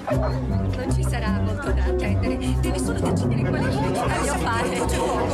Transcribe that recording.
Non ci sarà molto da attendere. Devi solo decidere quale scelta voglio fare.